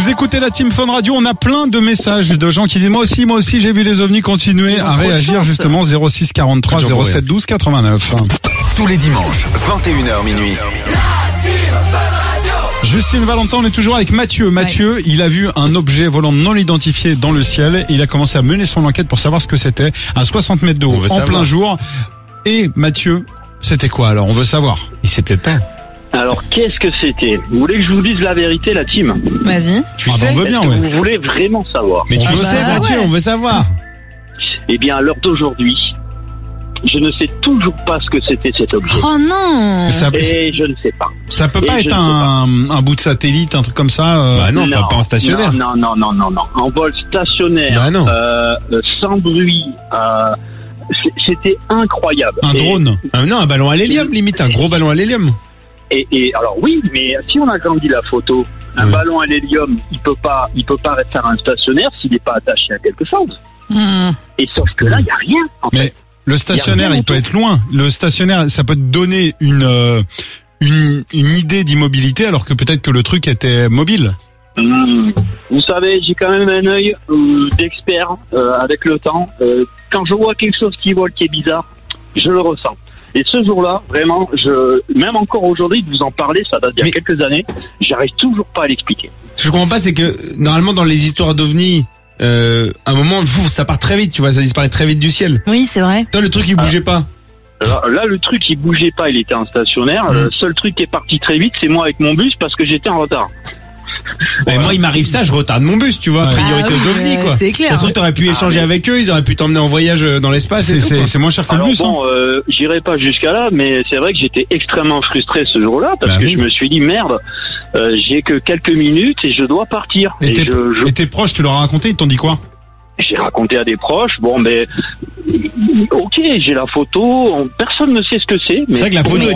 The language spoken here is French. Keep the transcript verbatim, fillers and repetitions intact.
Vous écoutez la Team Fun Radio, on a plein de messages de gens qui disent moi aussi, moi aussi j'ai vu les ovnis. Continuez à réagir justement zéro six quarante-trois zéro sept douze quatre-vingt-neuf. Tous les dimanches, vingt et une heures minuit. Justine Valentin, on est toujours avec Mathieu. Mathieu, ouais. Il a vu un objet volant non identifié dans le ciel. Il a commencé à mener son enquête pour savoir ce que c'était à soixante mètres de haut, en savoir. Plein jour. Et Mathieu, c'était quoi alors? On veut savoir. Il sait peut-être pas. Alors, qu'est-ce que c'était? Vous voulez que je vous dise la vérité, la team? Vas-y. Tu ah sais, on veut bien, ouais. Vous voulez vraiment savoir? Mais tu ah le bah, sais, Mathieu, ouais. On veut savoir. Eh bien, à l'heure d'aujourd'hui, je ne sais toujours pas ce que c'était cet objet. Oh non! Ça, Et je ne sais pas. Ça peut pas Et être un, un bout de satellite, un truc comme ça euh... Bah non, non, pas, pas en stationnaire. Non, non, non, non, non. En vol stationnaire, bah non. Euh, sans bruit, euh, c'était incroyable. Un et, drone? Ah, non, un ballon à l'hélium, limite, un gros ballon à l'hélium. Et, et alors oui, mais si on agrandit la photo, un oui. ballon à l'hélium, il peut pas, il peut pas faire un stationnaire s'il n'est pas attaché à quelque chose. Mmh. Et sauf que là, il y a rien. En mais fait. Le stationnaire, il peut être loin. Le stationnaire, ça peut te donner une euh, une, une idée d'immobilité, alors que peut-être que le truc était mobile. Mmh. Vous savez, j'ai quand même un œil euh, d'expert euh, avec le temps. Euh, quand je vois quelque chose qui vole, qui est bizarre, je le ressens. Et ce jour-là, vraiment, je, même encore aujourd'hui, de vous en parler, ça date d'il y a Mais... quelques années, j'arrive toujours pas à l'expliquer. Ce que je comprends pas, c'est que normalement dans les histoires d'ovnis, euh, à un moment, ça part très vite, tu vois, ça disparaît très vite du ciel. Oui, c'est vrai. Toi, le truc, il bougeait ah. pas. Là, là, le truc, il bougeait pas, il était en stationnaire. Mmh. Le seul truc qui est parti très vite, c'est moi avec mon bus parce que j'étais en retard. Ben moi, il m'arrive ça, je retarde mon bus, tu vois. Priorité ah oui, aux ovnis, quoi. C'est clair. Ça se trouve, t'aurais pu échanger ah, avec eux, ils auraient pu t'emmener en voyage dans l'espace. C'est, c'est, c'est moins cher que Alors le bus. Bon, hein. euh, j'irai pas jusqu'à là, mais c'est vrai que j'étais extrêmement frustré ce jour-là parce bah que oui. je me suis dit merde, euh, j'ai que quelques minutes et je dois partir. Et, et, tes, je, je... et tes proches, tu leur as raconté, ils t'ont dit quoi? J'ai raconté à des proches, bon, mais ok, j'ai la photo, personne ne sait ce que c'est. Mais c'est vrai que la photo